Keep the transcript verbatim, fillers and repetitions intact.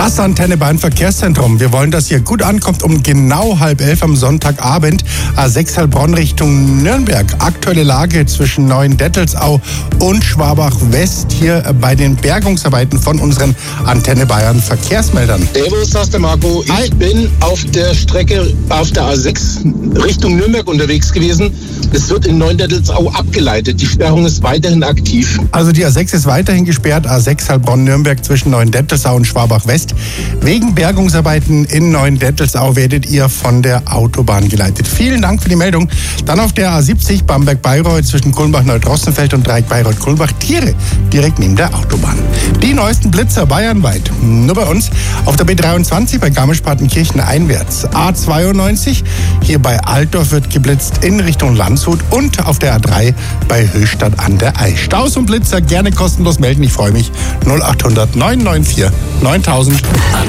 Das Antenne Bayern Verkehrszentrum. Wir wollen, dass ihr gut ankommt um genau halb elf am Sonntagabend. A sechs Heilbronn Richtung Nürnberg. Aktuelle Lage zwischen Neuendettelsau und Schwabach-West hier bei den Bergungsarbeiten von unseren Antenne Bayern Verkehrsmeldern. Servus, das ist der Marco. Ich Hi. bin auf der Strecke auf der A sechs Richtung Nürnberg unterwegs gewesen. Es wird in Neuendettelsau abgeleitet. Die Sperrung ist weiterhin aktiv. Also die A sechs ist weiterhin gesperrt. A sechs Heilbronn-Nürnberg zwischen Neuendettelsau und Schwabach-West. Wegen Bergungsarbeiten in Neuendettelsau werdet ihr von der Autobahn geleitet. Vielen Dank für die Meldung. Dann auf der A siebzig Bamberg-Bayreuth zwischen Kulmbach-Neudrossenfeld und Dreieck Bayreuth-Kulmbach. Tiere direkt neben der Autobahn. Die neuesten Blitzer bayernweit. Nur bei uns auf der B dreiundzwanzig bei Garmisch-Partenkirchen einwärts. A zweiundneunzig hier bei Altdorf wird geblitzt in Richtung Landshut und auf der A drei bei Höchstadt an der Aisch. Staus und Blitzer gerne kostenlos melden. Ich freue mich. null acht hundert neun neun vier neuntausend.